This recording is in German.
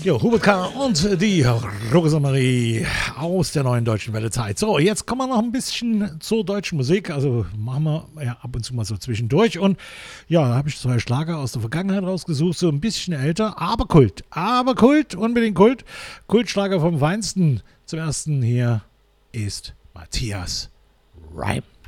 Jo, Hubert K. und die Rosa Marie aus der neuen deutschen Wellezeit. So, jetzt kommen wir noch ein bisschen zur deutschen Musik. Also machen wir ja ab und zu mal so zwischendurch. Und ja, da habe ich 2 Schlager aus der Vergangenheit rausgesucht. So ein bisschen älter, aber Kult. Aber Kult, unbedingt Kult. Kultschlager vom Feinsten. Zum ersten hier ist Matthias Reim.